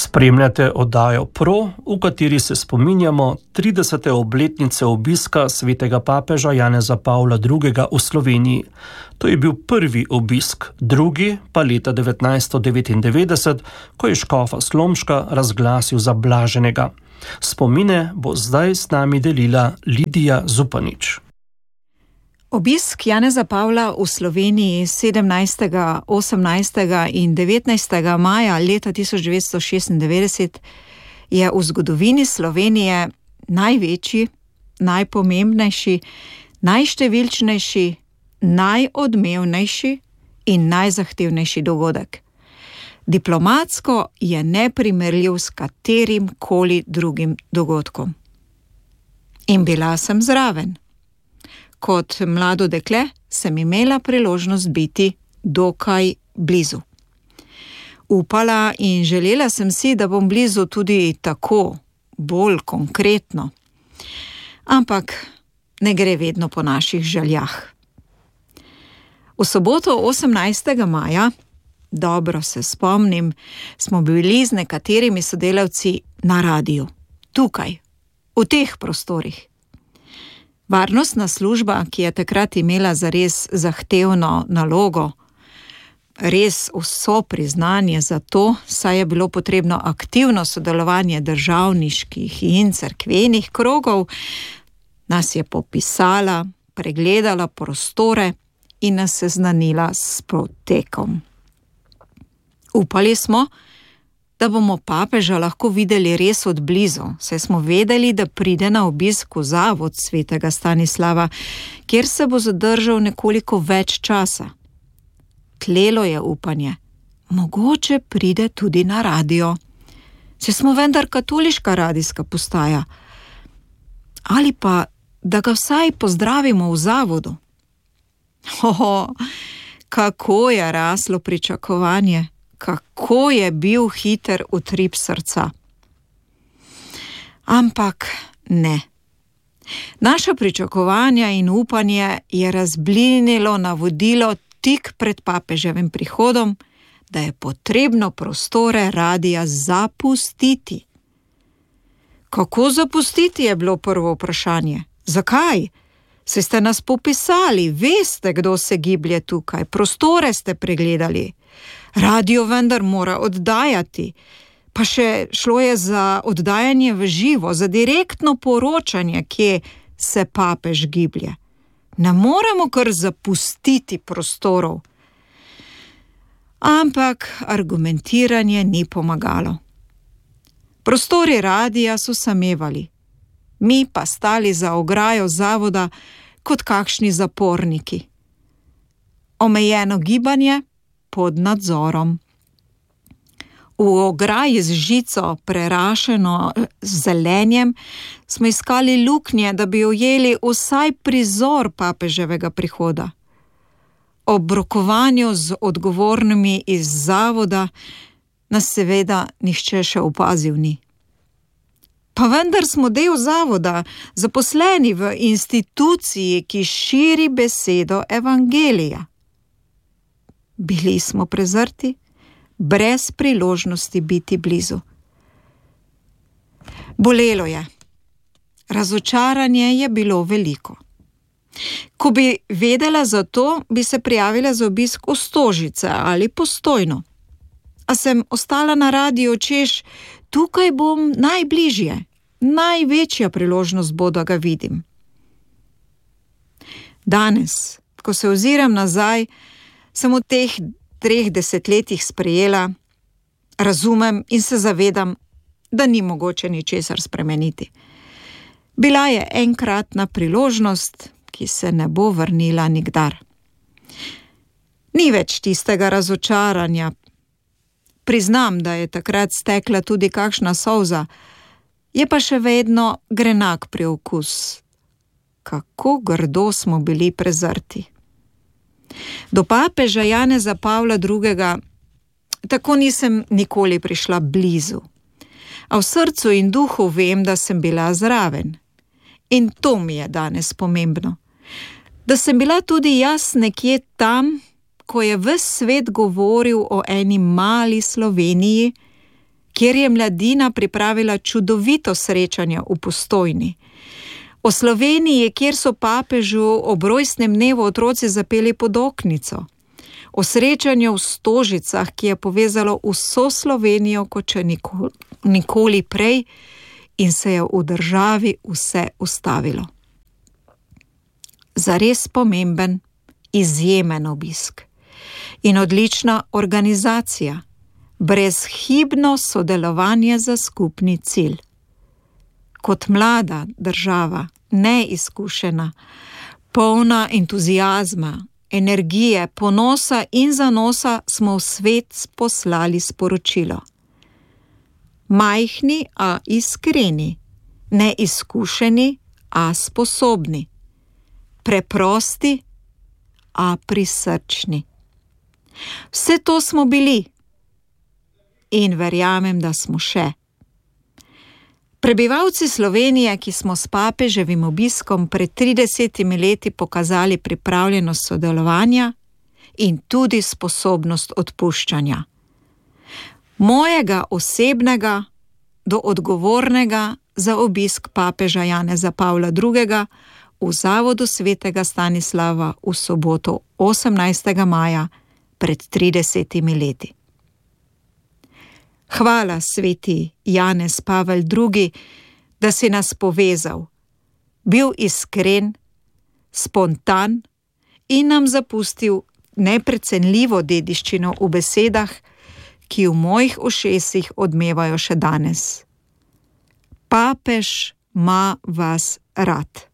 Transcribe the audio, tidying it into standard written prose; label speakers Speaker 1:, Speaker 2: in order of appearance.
Speaker 1: Spremljate oddajo Pro, v kateri se spominjamo 30. obletnice obiska svetega papeža Janeza Pavla II. V Sloveniji. To je bil prvi obisk, drugi pa leta 1999, ko je škofa Slomška razglasil za blaženega. Spomine bo zdaj s nami delila Lidija Zupanič.
Speaker 2: Obisk Janeza Pavla v Sloveniji 17., 18. in 19. maja leta 1996 je v zgodovini Slovenije največji, najpomembnejši, najštevilčnejši, najodmevnejši in najzahtevnejši dogodek. Diplomatsko je neprimerljiv s katerim koli drugim dogodkom. In bila sem zraven. Kot mlado dekle sem imela priložnost biti dokaj blizu. Upala in želela sem si, da bom blizu tudi tako, bolj konkretno. Ampak ne gre vedno po naših željah. V soboto 18. maja, dobro se spomnim, smo bili z nekaterimi sodelavci na radiju. Tukaj, v teh prostorih. Varnostna služba, ki je takrat imela zares zahtevno nalogo, res vso priznanje za to, saj je bilo potrebno aktivno sodelovanje državniških in cerkvenih krogov, nas je popisala, pregledala prostore in nas seznanila s potekom. Upali smo, da bomo papeža lahko videli res od blizu, saj smo vedeli, da pride na obisk v zavod svetega Stanislava, kjer se bo zadržal nekoliko več časa. Tlelo je upanje, mogoče pride tudi na radio. Saj smo vendar katoliška radijska postaja. Ali pa, da ga vsaj pozdravimo v zavodu. Kako je raslo pričakovanje! Kako je bil hiter utrip srca. Ampak ne. Naša pričakovanja in upanje je razblinilo navodilo tik pred papeževim prihodom, da je potrebno prostore radija zapustiti. Kako zapustiti, je bilo prvo vprašanje. Zakaj? Saj ste nas popisali, veste, kdo se giblje tukaj, prostore ste pregledali. Radio vendar mora oddajati, pa še šlo je za oddajanje v živo, za direktno poročanje, kje se papež giblje. Ne moremo kar zapustiti prostorov. Ampak argumentiranje ni pomagalo. Prostori radija so samevali, mi pa stali za ograjo zavoda kot kakšni zaporniki. Omejeno gibanje pod nadzorom. V ograji z žico, prerašeno z zelenjem, smo iskali luknje, da bi ujeli vsaj prizor papeževega prihoda. Ob rokovanju z odgovornimi iz zavoda nas seveda nihče še opazil ni. Pa vendar smo del zavoda, zaposleni v instituciji, ki širi besedo evangelija. Bili smo prezrti, brez priložnosti biti blizu. Bolelo je. Razočaranje je bilo veliko. Ko bi vedela za to, bi se prijavila za obisk v Stožice ali Postojno. A sem ostala na radiju, češ, tukaj bom najbližje, največja priložnost bo, da ga vidim. Danes, ko se oziram nazaj, sem v teh 3 desetletjih sprejela, razumem in se zavedam, da ni mogoče ničesar spremeniti. Bila je enkratna priložnost, ki se ne bo vrnila nikdar. Ni več tistega razočaranja. Priznam, da je takrat stekla tudi kakšna solza, je pa še vedno grenak priokus. Kako grdo smo bili prezrti. Do papeža Janeza Pavla II. Tako nisem nikoli prišla blizu. A v srcu in duhu vem, da sem bila zraven. In to mi je danes pomembno. Da sem bila tudi jaz nekje tam, ko je ves svet govoril o eni mali Sloveniji, kjer je mladina pripravila čudovito srečanje v Postojni. O Sloveniji, kjer so papežu ob rojstnem dnevu otroci zapeli podoknico. O srečanju v Stožicah, ki je povezalo vso Slovenijo kot še nikoli prej in se je v državi vse ustavilo. Zares pomemben, izjemen obisk in odlična organizacija, brezhibno sodelovanje za skupni cilj. Kot mlada država, neizkušena, polna entuziazma, energije, ponosa in zanosa smo v svet poslali sporočilo. Majhni, a iskreni, neizkušeni, a sposobni, preprosti, a prisrčni. Vse to smo bili in verjamem, da smo še. Prebivalci Slovenije, ki smo s papeževim obiskom pred 30 leti pokazali pripravljenost sodelovanja in tudi sposobnost odpuščanja. Mojega osebnega do odgovornega za obisk papeža Janeza Pavla II. V zavodu svetega Stanislava v soboto 18. maja pred 30 leti. Hvala, sveti Janez Pavel II., da si nas povezal, bil iskren, spontan in nam zapustil neprecenljivo dediščino v besedah, ki v mojih ušesih odmevajo še danes. Papež ima vas rad.